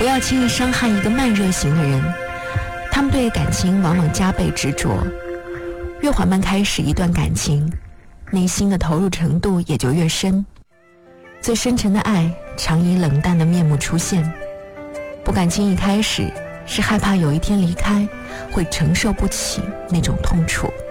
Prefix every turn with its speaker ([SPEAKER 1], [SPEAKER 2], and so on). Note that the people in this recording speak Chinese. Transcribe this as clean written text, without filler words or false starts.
[SPEAKER 1] 不要轻易伤害一个慢热型的人，他们对感情往往加倍执着，越缓慢开始一段感情，内心的投入程度也就越深。最深沉的爱常以冷淡的面目出现，不敢轻易开始，是害怕有一天离开会承受不起那种痛楚。